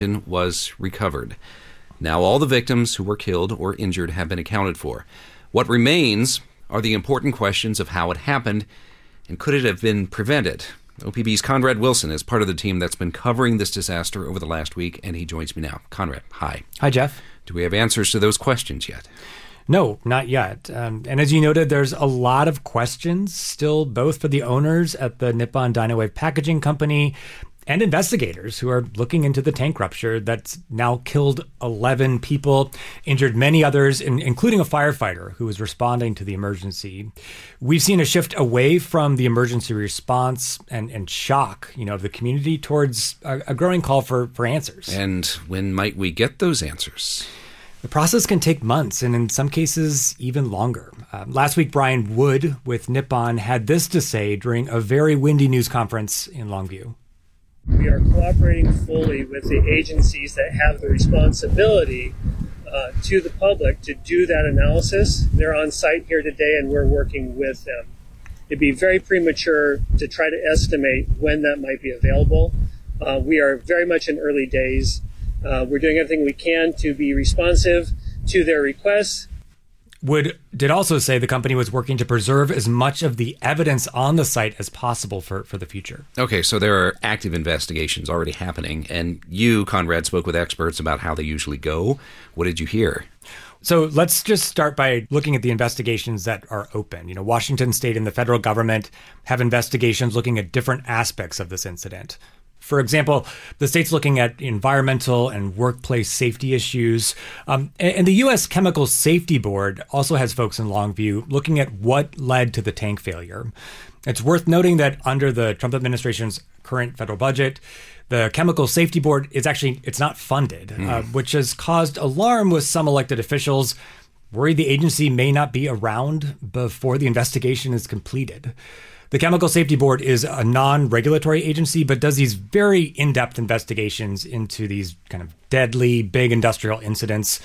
was recovered. Now all the victims who were killed or injured have been accounted for. What remains are the important questions of how it happened and could it have been prevented. OPB's Conrad Wilson is part of the team that's been covering this disaster over the last week, and he joins me now. Conrad, hi. Hi, Jeff. Do we have answers to those questions yet? No, not yet. And as you noted, there's a lot of questions still, both for the owners at the Nippon Dynawave Packaging Company and investigators who are looking into the tank rupture that's now killed 11 people, injured many others, including a firefighter who was responding to the emergency. We've seen a shift away from the emergency response and shock, of the community towards a growing call for answers. And when might we get those answers? The process can take months, and in some cases, even longer. Last week, Brian Wood with Nippon had this to say during a very windy news conference in Longview. We are cooperating fully with the agencies that have the responsibility to the public to do that analysis. They're on site here today, and we're working with them. It'd be very premature to try to estimate when that might be available. We are very much in early days. We're doing everything we can to be responsive to their requests. Wood did also say the company was working to preserve as much of the evidence on the site as possible for the future. Okay, so there are active investigations already happening, and you, Conrad, spoke with experts about how they usually go. What did you hear? So let's just start by looking at the investigations that are open. Washington State and the federal government have investigations looking at different aspects of this incident. For example, the state's looking at environmental and workplace safety issues. And the U.S. Chemical Safety Board also has folks in Longview looking at what led to the tank failure. It's worth noting that under the Trump administration's current federal budget, the Chemical Safety Board it's not funded, which has caused alarm with some elected officials worried the agency may not be around before the investigation is completed. The Chemical Safety Board is a non-regulatory agency, but does these very in-depth investigations into these kind of deadly, big industrial incidents.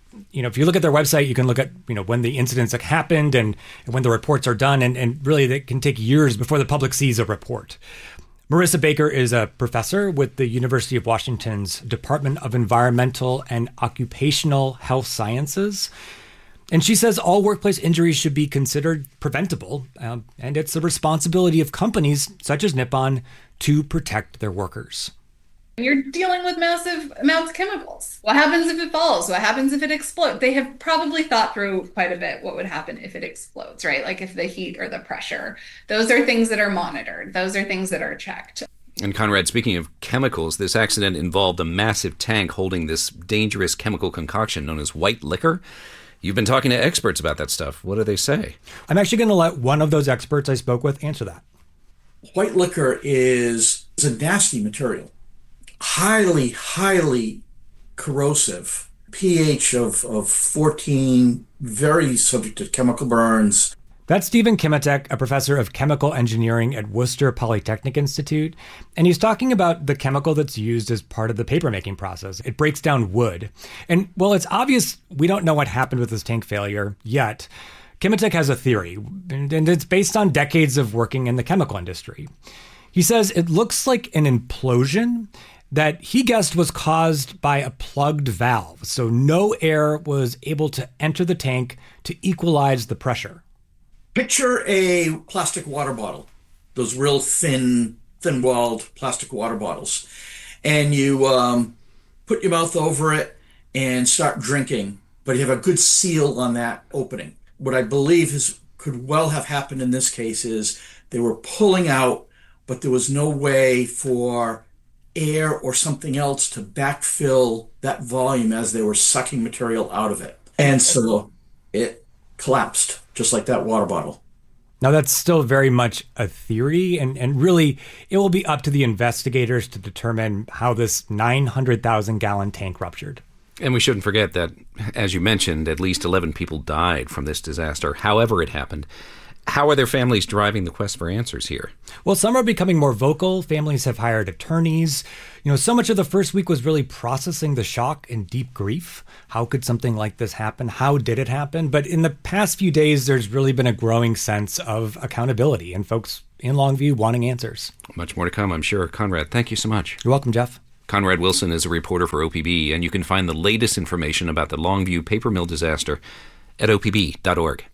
If you look at their website, you can look at, when the incidents happened and when the reports are done, and really it can take years before the public sees a report. Marissa Baker is a professor with the University of Washington's Department of Environmental and Occupational Health Sciences. And she says all workplace injuries should be considered preventable, and it's the responsibility of companies such as Nippon to protect their workers. You're dealing with massive amounts of chemicals. What happens if it falls? What happens if it explodes? They have probably thought through quite a bit what would happen if it explodes, right? Like if the heat or the pressure. Those are things that are monitored. Those are things that are checked. And Conrad, speaking of chemicals, this accident involved a massive tank holding this dangerous chemical concoction known as white liquor. You've been talking to experts about that stuff. What do they say? I'm actually going to let one of those experts I spoke with answer that. White liquor is a nasty material, highly, highly corrosive, pH of 14, very subject to chemical burns. That's Stephen Kimitek, a professor of chemical engineering at Worcester Polytechnic Institute, and he's talking about the chemical that's used as part of the papermaking process. It breaks down wood. And while it's obvious we don't know what happened with this tank failure yet, Kimitek has a theory, and it's based on decades of working in the chemical industry. He says it looks like an implosion that he guessed was caused by a plugged valve, so no air was able to enter the tank to equalize the pressure. Picture a plastic water bottle, those real thin-walled plastic water bottles. And you put your mouth over it and start drinking, but you have a good seal on that opening. What I believe could well have happened in this case is they were pulling out, but there was no way for air or something else to backfill that volume as they were sucking material out of it. And so it collapsed, just like that water bottle. Now, that's still very much a theory, and really, it will be up to the investigators to determine how this 900,000-gallon tank ruptured. And we shouldn't forget that, as you mentioned, at least 11 people died from this disaster, however it happened. How are their families driving the quest for answers here? Well, some are becoming more vocal. Families have hired attorneys. So much of the first week was really processing the shock and deep grief. How could something like this happen? How did it happen? But in the past few days, there's really been a growing sense of accountability and folks in Longview wanting answers. Much more to come, I'm sure. Conrad, thank you so much. You're welcome, Jeff. Conrad Wilson is a reporter for OPB, and you can find the latest information about the Longview paper mill disaster at opb.org.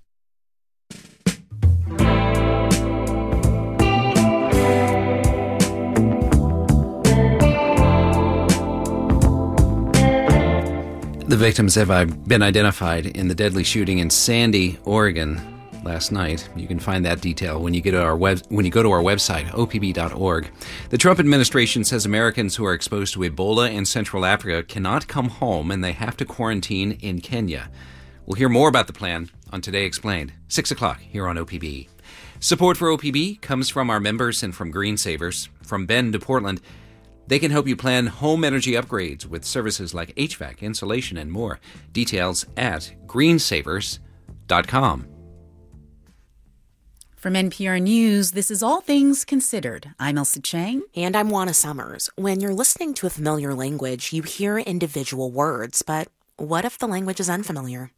The victims have been identified in the deadly shooting in Sandy, Oregon last night. You can find that detail when you go to our website, opb.org. The Trump administration says Americans who are exposed to Ebola in Central Africa cannot come home and they have to quarantine in Kenya. We'll hear more about the plan on Today Explained, 6 o'clock here on OPB. Support for OPB comes from our members and from Green Savers. From Bend to Portland, they can help you plan home energy upgrades with services like HVAC, insulation, and more. Details at greensavers.com. From NPR News, this is All Things Considered. I'm Elsa Chang. And I'm Juana Summers. When you're listening to a familiar language, you hear individual words, but what if the language is unfamiliar?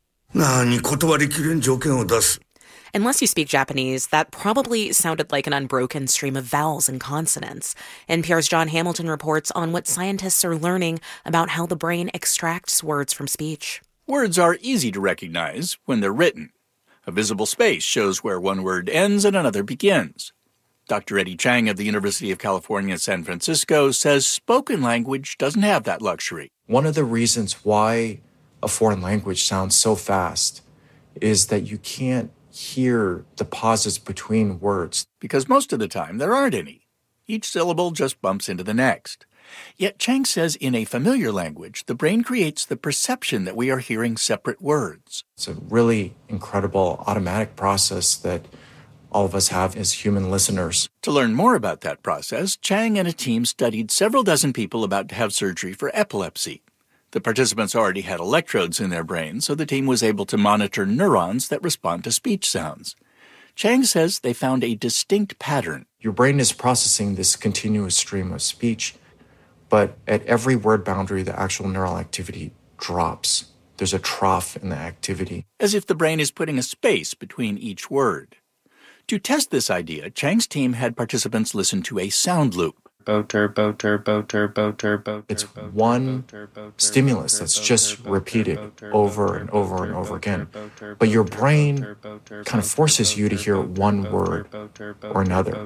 Unless you speak Japanese, that probably sounded like an unbroken stream of vowels and consonants. NPR's John Hamilton reports on what scientists are learning about how the brain extracts words from speech. Words are easy to recognize when they're written. A visible space shows where one word ends and another begins. Dr. Eddie Chang of the University of California, San Francisco says spoken language doesn't have that luxury. One of the reasons why a foreign language sounds so fast is that you can't hear the pauses between words. Because most of the time there aren't any. Each syllable just bumps into the next. Yet Chang says in a familiar language, the brain creates the perception that we are hearing separate words. It's a really incredible automatic process that all of us have as human listeners. To learn more about that process, Chang and a team studied several dozen people about to have surgery for epilepsy. The participants already had electrodes in their brains, so the team was able to monitor neurons that respond to speech sounds. Chang says they found a distinct pattern. Your brain is processing this continuous stream of speech, but at every word boundary, the actual neural activity drops. There's a trough in the activity. As if the brain is putting a space between each word. To test this idea, Chang's team had participants listen to a sound loop. It's one stimulus that's just repeated over and over and over again. But your brain kind of forces you to hear one word or another.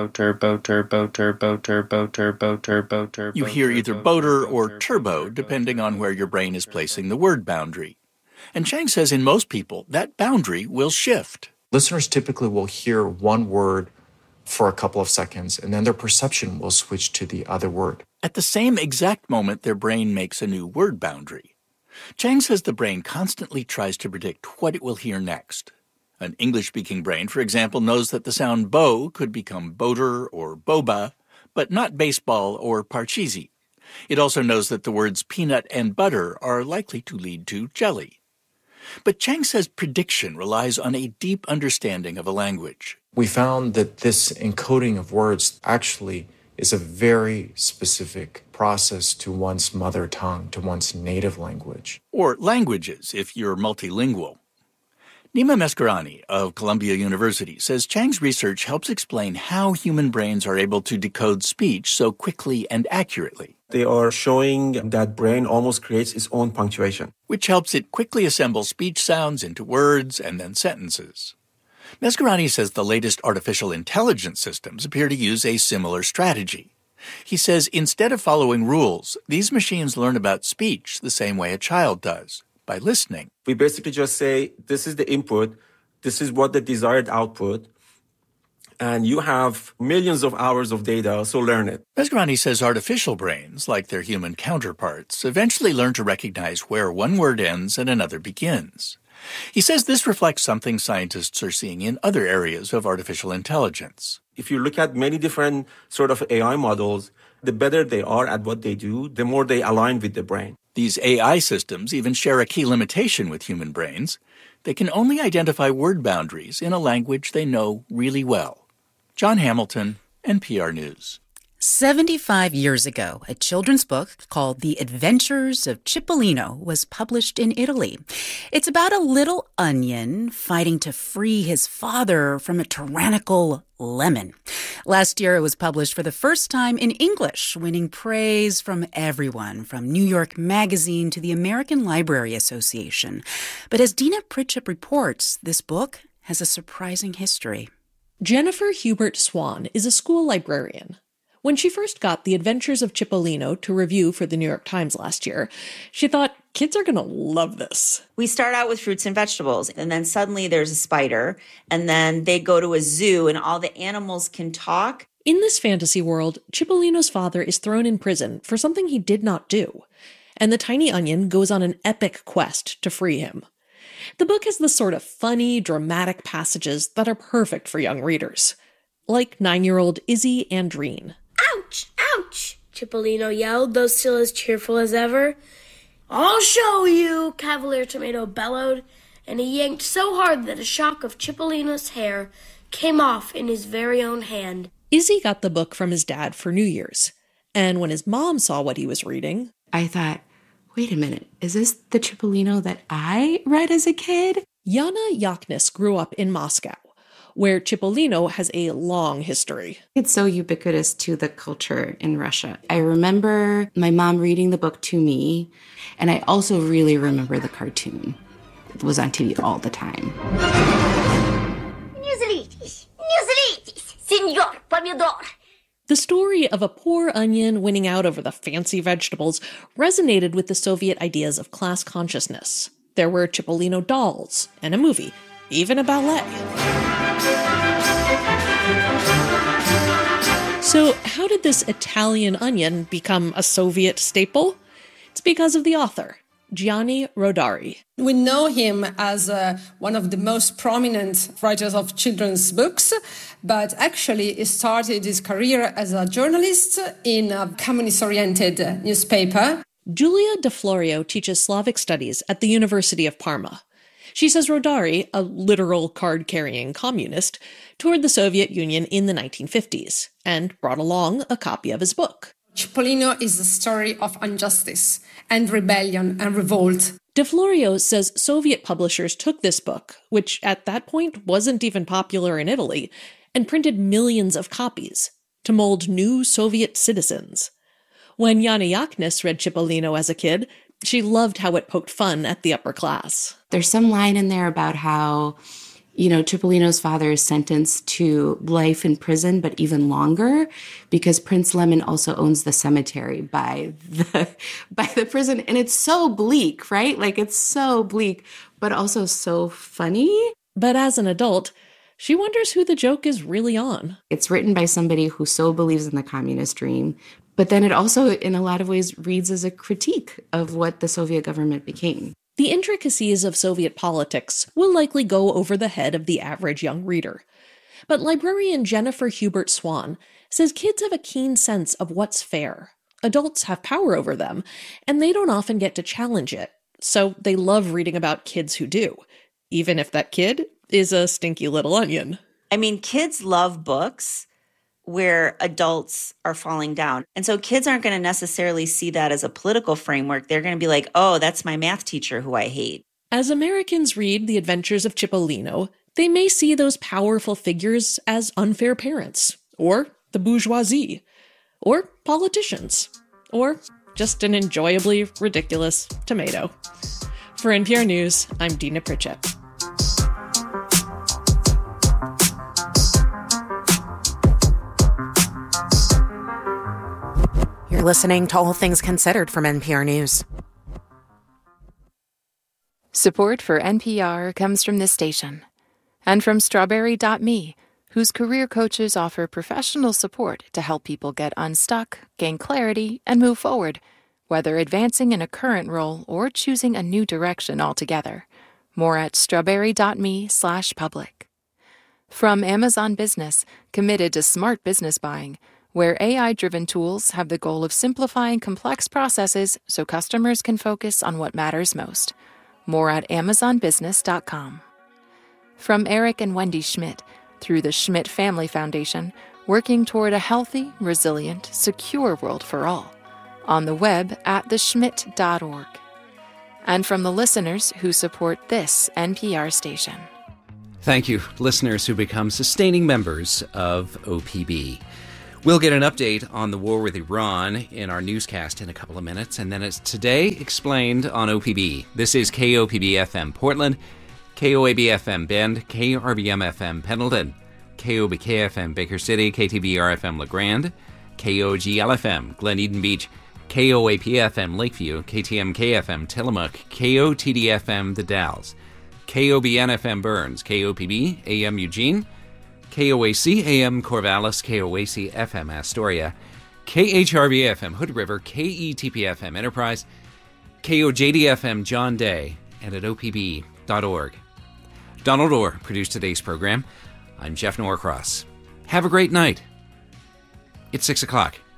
You hear either boater or turbo, depending on where your brain is placing the word boundary. And Chang says in most people, that boundary will shift. Listeners typically will hear one word for a couple of seconds, and then their perception will switch to the other word. At the same exact moment, their brain makes a new word boundary. Chang says the brain constantly tries to predict what it will hear next. An English-speaking brain, for example, knows that the sound bow could become boater or boba, but not baseball or parcheesi. It also knows that the words peanut and butter are likely to lead to jelly. But Chang says prediction relies on a deep understanding of a language. We found that this encoding of words actually is a very specific process to one's mother tongue, to one's native language. Or languages, if you're multilingual. Nima Meskarani of Columbia University says Chang's research helps explain how human brains are able to decode speech so quickly and accurately. They are showing that brain almost creates its own punctuation, which helps it quickly assemble speech sounds into words and then sentences. Meskarani says the latest artificial intelligence systems appear to use a similar strategy. He says instead of following rules, these machines learn about speech the same way a child does, by listening. We basically just say, this is the input, this is what the desired output, and you have millions of hours of data, so learn it. Meskarani says artificial brains, like their human counterparts, eventually learn to recognize where one word ends and another begins. He says this reflects something scientists are seeing in other areas of artificial intelligence. If you look at many different sort of AI models, the better they are at what they do, the more they align with the brain. These AI systems even share a key limitation with human brains. They can only identify word boundaries in a language they know really well. John Hamilton, NPR News. 75 years ago, a children's book called The Adventures of Cipollino was published in Italy. It's about a little onion fighting to free his father from a tyrannical lemon. Last year, it was published for the first time in English, winning praise from everyone, from New York Magazine to the American Library Association. But as Dina Pritchett reports, this book has a surprising history. Jennifer Hubert Swan is a school librarian. When she first got The Adventures of Cipollino to review for the New York Times last year, she thought, kids are going to love this. We start out with fruits and vegetables, and then suddenly there's a spider, and then they go to a zoo, and all the animals can talk. In this fantasy world, Cipollino's father is thrown in prison for something he did not do, and the tiny onion goes on an epic quest to free him. The book has the sort of funny, dramatic passages that are perfect for young readers, like 9-year-old Izzy Andreen. Ouch! Ouch! Cipollino yelled, though still as cheerful as ever. I'll show you, Cavalier Tomato bellowed, and he yanked so hard that a shock of Cipollino's hair came off in his very own hand. Izzy got the book from his dad for New Year's, and when his mom saw what he was reading, I thought, wait a minute, is this the Cipollino that I read as a kid? Yana Yaknis grew up in Moscow, where Cipollino has a long history. It's so ubiquitous to the culture in Russia. I remember my mom reading the book to me, and I also really remember the cartoon. It was on TV all the time. Senor Pomidor. The story of a poor onion winning out over the fancy vegetables resonated with the Soviet ideas of class consciousness. There were Cipollino dolls and a movie, even a ballet. So how did this Italian onion become a Soviet staple? It's because of the author, Gianni Rodari. We know him as one of the most prominent writers of children's books, but actually he started his career as a journalist in a communist-oriented newspaper. Giulia De Florio teaches Slavic studies at the University of Parma. She says Rodari, a literal card-carrying communist, toured the Soviet Union in the 1950s and brought along a copy of his book. Cipollino is a story of injustice and rebellion and revolt. De Florio says Soviet publishers took this book, which at that point wasn't even popular in Italy, and printed millions of copies to mold new Soviet citizens. When Yana Yaknis read Cipollino as a kid, she loved how it poked fun at the upper class. There's some line in there about how, Cipollino's father is sentenced to life in prison, but even longer, because Prince Lemon also owns the cemetery by the prison. And it's so bleak, right? Like, it's so bleak, but also so funny. But as an adult, she wonders who the joke is really on. It's written by somebody who so believes in the communist dream, but then it also, in a lot of ways, reads as a critique of what the Soviet government became. The intricacies of Soviet politics will likely go over the head of the average young reader. But librarian Jennifer Hubert Swan says kids have a keen sense of what's fair. Adults have power over them, and they don't often get to challenge it. So they love reading about kids who do, even if that kid is a stinky little onion. I mean, kids love books where adults are falling down. And so kids aren't going to necessarily see that as a political framework. They're going to be like, oh, that's my math teacher who I hate. As Americans read The Adventures of Cipollino, they may see those powerful figures as unfair parents, or the bourgeoisie, or politicians, or just an enjoyably ridiculous tomato. For NPR News, I'm Dina Pritchett. You're listening to All Things Considered from NPR News. Support for NPR comes from this station and from Strawberry.me, whose career coaches offer professional support to help people get unstuck, gain clarity, and move forward, whether advancing in a current role or choosing a new direction altogether. More at strawberry.me/public. From Amazon Business, committed to smart business buying, where AI-driven tools have the goal of simplifying complex processes so customers can focus on what matters most. More at amazonbusiness.com. From Eric and Wendy Schmidt, through the Schmidt Family Foundation, working toward a healthy, resilient, secure world for all. On the web at theschmidt.org. And from the listeners who support this NPR station. Thank you, listeners who become sustaining members of OPB. We'll get an update on the war with Iran in our newscast in a couple of minutes, and then it's Today Explained on OPB. This is KOPB-FM Portland, KOAB-FM Bend, KRBM-FM Pendleton, KOBK-FM Baker City, KTBR-FM LeGrand, KOGL-FM Glen Eden Beach, KOAP-FM Lakeview, KTMK-FM Tillamook, KOTD-FM The Dalles, KOBN-FM Burns, KOPB AM Eugene, KOAC AM Corvallis, KOAC FM Astoria, KHRB FM Hood River, KETP FM Enterprise, KOJD FM John Day, and at OPB.org. Donald Orr produced today's program. I'm Jeff Norcross. Have a great night. It's 6 o'clock.